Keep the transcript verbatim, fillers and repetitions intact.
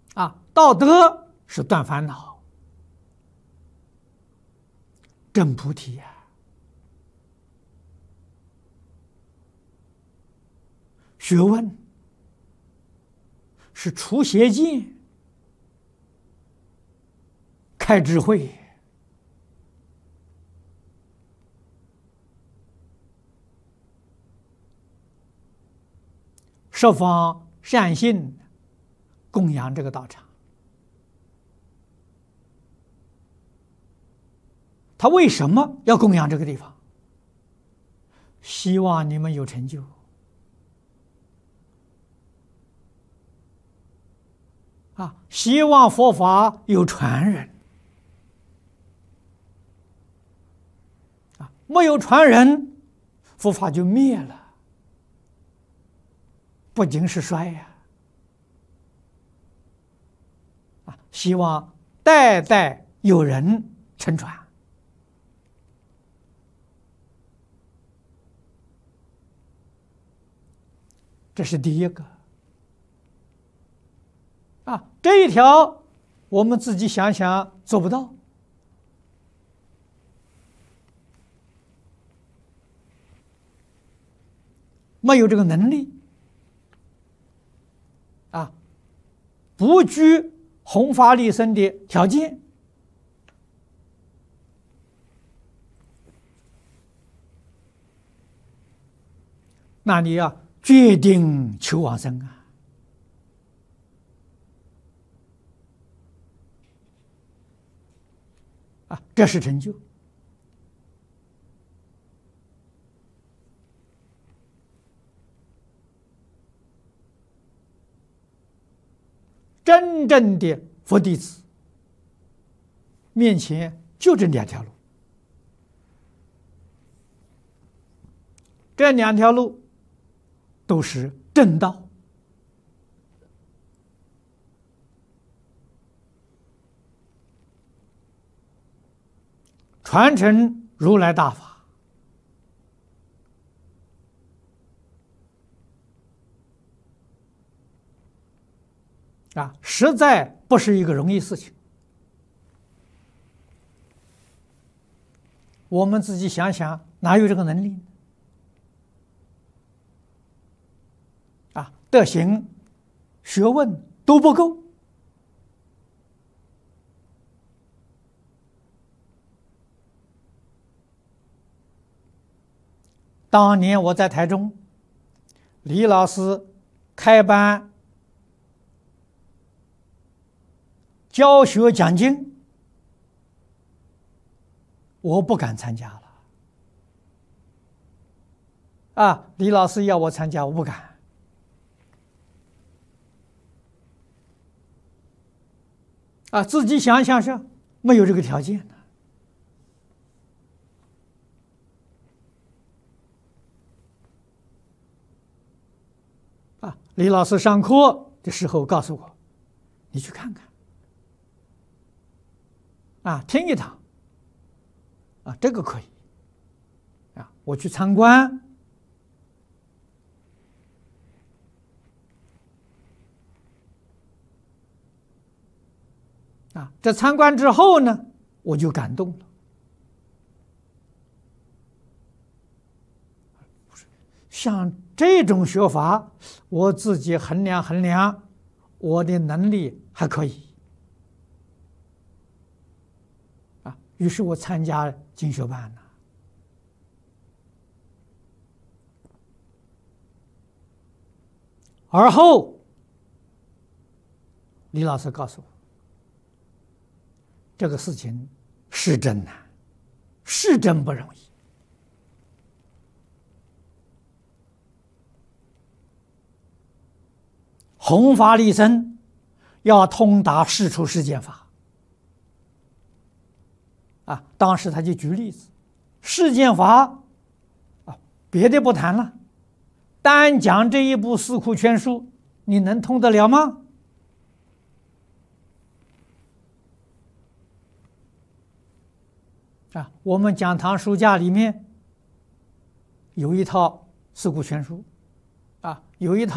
啊，道德是断烦恼、证菩提呀、啊。学问是除邪见、开智慧。十方善信供养这个道场，他为什么要供养这个地方？希望你们有成就啊！希望佛法有传人啊！没有传人，佛法就灭了。不仅是衰呀！啊，希望代代有人承传，这是第一个。啊，这一条我们自己想想做不到，没有这个能力。啊，不具弘法利生的条件，那你要决定求往生啊！啊，这是成就。真正的佛弟子面前就这两条路，这两条路都是正道。传承如来大法，啊，实在不是一个容易事情。我们自己想想，哪有这个能力呢？啊，德行、学问都不够。当年我在台中，李老师开班教学讲经，我不敢参加了。啊，李老师要我参加，我不敢。啊，自己想想是没有这个条件的。啊，李老师上课的时候告诉我，你去看看。啊，听一堂，啊，这个可以，啊，我去参观，啊，这参观之后呢，我就感动了。像这种学法，我自己衡量衡量，我的能力还可以。于是我参加进修班了，而后李老师告诉我，这个事情是真难，是真不容易。弘法利生要通达世出世间法。啊，当时他就举例子，世间法，啊，别的不谈了，单讲这一部《四库全书》，你能通得了吗？啊，我们讲堂书架里面有一套《四库全书》，啊，有一套。